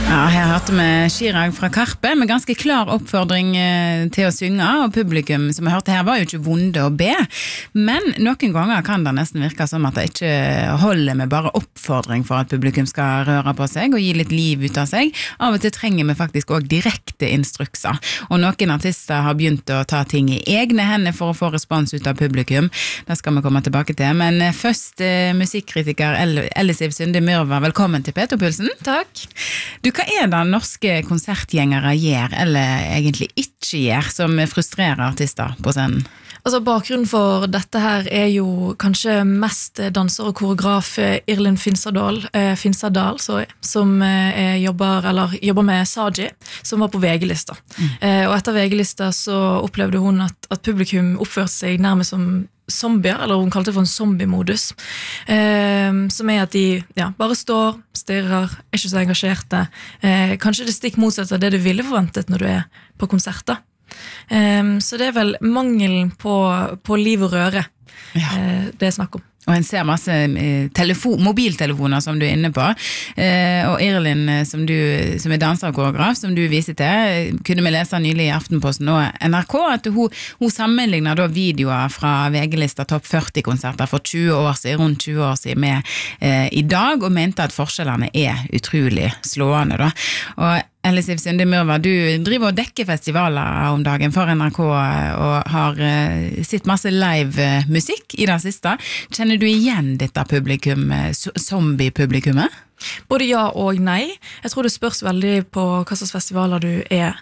Ja, her hørte vi Chirag fra Karpe med ganske klar oppfordring til å synge, og publikum som jeg hørte her var jo ikke vonde å be, men noen ganger kan det nesten virke som at det ikke holder med bare oppfordring for at publikum skal røre på seg og gi litt liv ut av seg. Av og til trenger vi faktisk også direkte instrukser, og noen artister har begynt å ta ting i egne hender for å få respons ut av publikum. Det skal vi komme tilbake til, men først musikkritiker Ellisiv Sunde Myrva, velkommen til P2-pulsen. Takk. Hva det norske konsertgjengere gjør, eller egentlig ikke gjør, som frustrerer artister på scenen? Altså, bakgrunnen for dette her jo kanskje mest danser og koreograf Irlin Finstadal, som jobber med Saji, som var på VG-lista. Og etter VG-lista så opplevde hun at publikum oppførte seg nærmest som zombier, eller hun kalte det for en zombie-modus, som at de bare står, stirrer, ikke så engasjerte. Kanskje det stikk motsatt av det du ville forventet når du på konserter. Så det vel mangelen på liv og røre det snakk om. Og en ser masse mobiltelefoner som du inne på, og Irlin som danser og koreograf, som du viser til, kunne vi lese nylig i Aftenposten og NRK, at hun sammenligner da videoer fra VG-lista topp 40-konserter for 20 år siden, rundt 20 år siden med i dag, og mente at forskjellene utrolig slående da. Og Ellisiv Sunde Myrva, du driver og dekker festivaler om dagen for NRK og har sett masse live musikk i det siste. Kjenner du igjen dette publikum, zombie-publikummet? Både ja og nei. Jeg tror det spørs veldig på hva slags festivaler du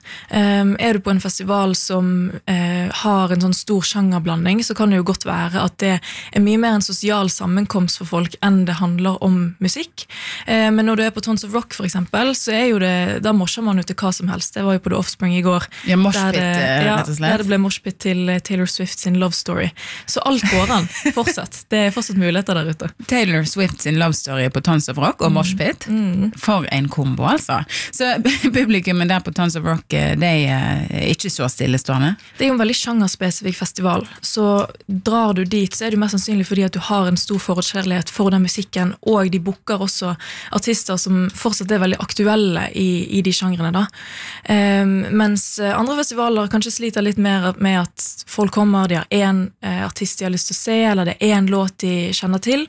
du på en festival som har en sånn stor sjangerblanding, så kan det jo godt være at det mye mer en sosial sammenkomst for folk enn det handler om musikk. Men når du på Tons of Rock for eksempel, så jo det, da morser man jo til hva som helst. Jeg var jo på The Offspring i går. Ja, moshpit, rett og slett. Der det ble moshpit til Taylor Swift sin Love Story. Så alt går an, fortsatt. Det fortsatt muligheter der ute. Taylor Swift sin Love Story på Tons of Rock og moshpit. For en kombo, altså. Så publikummet der på Tons of Rock, det ikke så stillestående? Det jo en veldig sjangerspesifikk festival, så drar du dit, så det jo mest sannsynlig fordi at du har en stor forkjærlighet for den musikken, og de booker også artister som fortsatt veldig aktuelle i de sjangrene da. Mens andre festivaler kanskje sliter litt mer med at folk kommer, de har en artist de har lyst til å se, eller det en låt de kjenner til,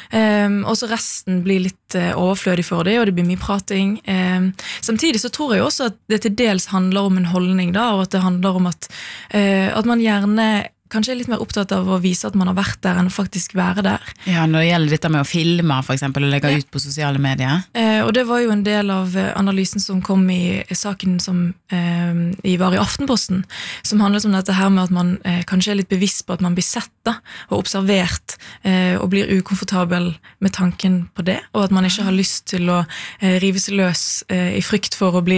og så resten blir litt overflødig for det, og det blir mye prating. Samtidig så tror jeg også at det til dels handler om en holdning da, og at det handler om at man gjerne kanskje litt mer opptatt av å vise at man har vært der enn å faktisk være der. Ja, når det gjelder dette med å filme for eksempel, og legge ut på sosiale medier. Og det var jo en del av analysen som kom i saken som var i Aftenposten, som handlet om dette her med at man kanskje litt bevisst på at man blir sett da, og observert, og blir ukomfortabel med tanken på det, og at man ikke har lyst til å rive seg løs i frykt for å bli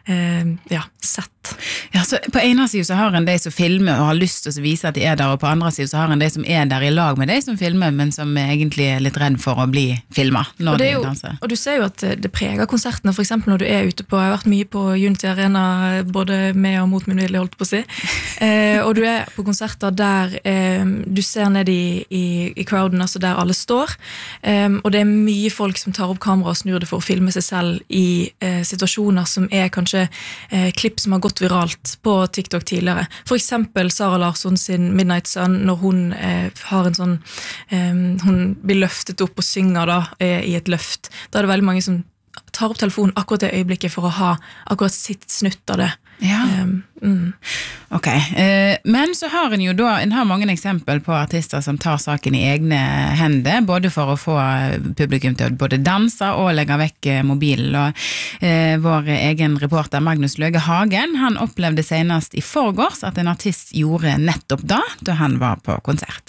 sett. Ja, så på ene siden så har en de som filmer og har lyst til å vise at de der, og på andre siden så har en de som der i lag med de som filmer, men som egentlig litt redd for å bli filmet når de danser. Og du ser jo at det preger konsertene, for eksempel når du ute på, jeg har vært mye på Unity Arena, både med og mot min vilje, holdt på å si, og du på konserter der du ser ned i crowden, altså der alle står, og det mye folk som tar opp kamera og snur det for å filme seg selv i situasjoner som kanskje klipp som har gått viralt på TikTok tidligere. For eksempel Sara Larsson sin Midnight Sun, når hun har en sånn, hun blir løftet opp og synger da, i et løft. Da det veldig mange som tar opp telefonen akkurat det øyeblikket for å ha akkurat sitt snutt av det. Ja. Ok, men så har en jo da, en har mange eksempel på artister som tar saken i egne hender, både for å få publikum til å både danse og legge vekk mobilen, og vår egen reporter Magnus Løge Hagen, han opplevde senest i forgårs at en artist gjorde nettopp da han var på konsert.